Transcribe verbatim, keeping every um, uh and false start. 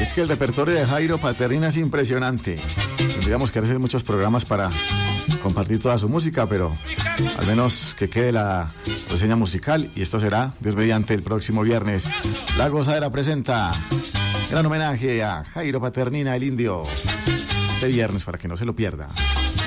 Es que el repertorio de Jairo Paternina es impresionante. Tendríamos que hacer muchos programas para compartir toda su música, pero al menos que quede la reseña musical, y esto será, Dios mediante, el próximo viernes. La Gozadera presenta gran homenaje a Jairo Paternina, el indio, este viernes, para que no se lo pierda.